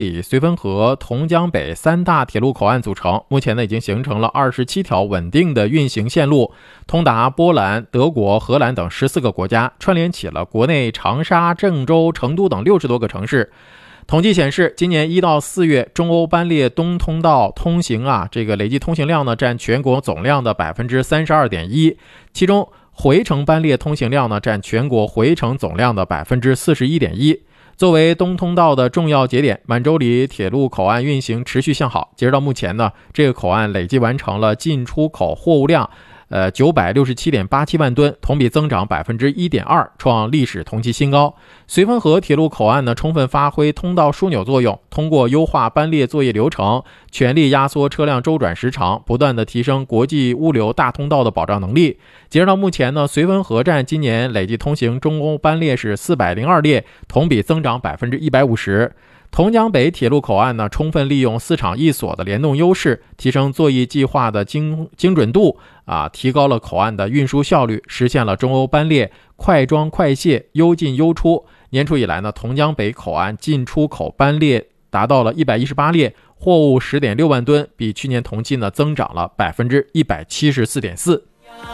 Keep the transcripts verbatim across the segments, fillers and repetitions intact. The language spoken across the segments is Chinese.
以绥芬河、同江北三大铁路口岸组成，目前呢已经形成了二十七条稳定的运行线路，通达波兰、德国、荷兰等十四个国家，串联起了国内长沙、郑州、成都等六十多个城市。统计显示，今年一到四月，中欧班列东通道通行啊，这个累计通行量呢占全国总量的 百分之三十二点一， 其中回程班列通行量呢占全国回程总量的 百分之四十一点一。作为东通道的重要节点，满洲里铁路口岸运行持续向好。截止到目前呢，这个口岸累计完成了进出口货物量呃九百六十七点八七万吨，同比增长 百分之一点二， 创历史同期新高。绥芬河铁路口岸呢，充分发挥通道枢纽作用，通过优化班列作业流程，全力压缩车辆周转时长，不断的提升国际物流大通道的保障能力。截止到目前呢，绥芬河站今年累计通行中欧班列是四百零二列，同比增长 百分之一百五十。同江北铁路口岸呢，充分利用四场一锁的联动优势，提升作业计划的精精准度啊，提高了口岸的运输效率，实现了中欧班列快装快卸、优进优出。年初以来呢，同江北口岸进出口班列达到了一百一十八列，货物 十点六万吨，比去年同期呢增长了 百分之一百七十四点四。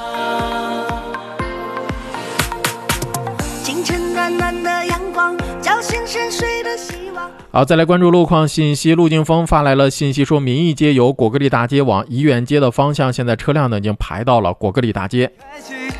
清晨暖暖的阳光，叫醒深睡的希望。好，再来关注路况信息。陆劲峰发来了信息说，民意街由果戈里大街往怡园街的方向，现在车辆呢已经排到了果戈里大街。